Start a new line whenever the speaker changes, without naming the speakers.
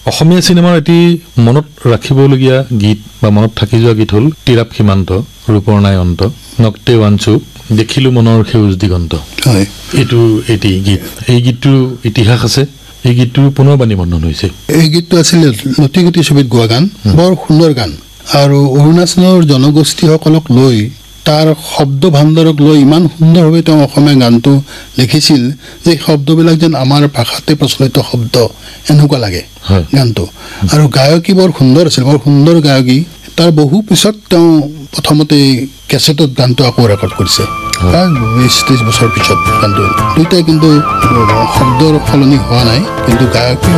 অসমীয়া চিনেমাৰ এটি মনত ৰাখিবলগীয়া গীত বা মনত থাকি যোৱা গীত হ'ল টিৰাপ সীমান্ত ৰূপৰ নাই অন্ত নক্তে ৱাঞ্চু দেখিলো মনৰ সেউজ দিগন্ত
হয়
এটি গীত এই গীতটোৰ ইতিহাস আছে এই গীতটো পুনৰ বাণী বন্ধন হৈছে
এই গীতটো আছিল লতিগুটি ছবিত গোৱা গান বৰ সুন্দৰ গান আৰু অৰুণাচলৰ জনগোষ্ঠীসকলক লৈ তাৰ শব্দ ভাণ্ডাৰক লৈ ইমান সুন্দৰভাৱে তেওঁ অসমীয়া গানটো লিখিছিল যে শব্দবিলাক যেন আমাৰ ভাষাতে প্ৰচলিত শব্দ এনেকুৱা লাগে গানটো আৰু গায়কী বৰ সুন্দৰ আছিল বৰ সুন্দৰ গায়কী তাৰ বহু পিছত তেওঁ প্ৰথমতে কেছেটত গানটো আকৌ ৰেকৰ্ড কৰিছে 20-30 বছৰ পিছত গানটো দুইটাই কিন্তু শব্দৰ সলনি হোৱা নাই কিন্তু গায়কী